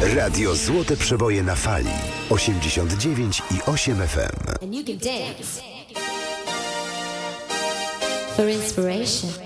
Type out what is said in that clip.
Radio Złote Przeboje na fali 89,8 FM. And you can dance for inspiration.